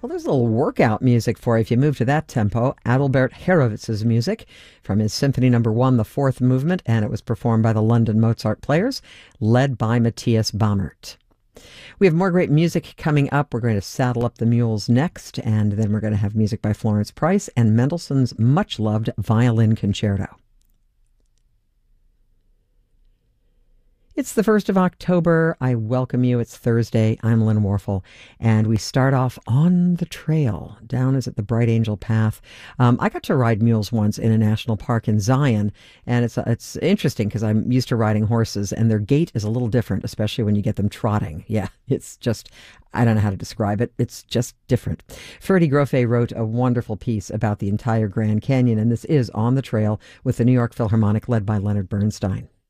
Well, there's a little workout music for you if you move to that tempo. Adalbert Horowitz's music from his Symphony Number 1, the fourth movement, and it was performed by the London Mozart Players, led by Matthias Bammert. We have more great music coming up. We're going to saddle up the mules next, and then we're going to have music by Florence Price and Mendelssohn's much-loved Violin Concerto. It's the 1st of October. I welcome you. It's Thursday. I'm Lynn Warfel, and we start off on the trail. Down is at the Bright Angel Path. I got to ride mules once in a national park in Zion, and it's interesting because I'm used to riding horses, and their gait is a little different, especially when you get them trotting. Yeah, it's just, I don't know how to describe it. It's just different. Ferdy Grofe wrote a wonderful piece about the entire Grand Canyon, and this is On the Trail with the New York Philharmonic led by Leonard Bernstein.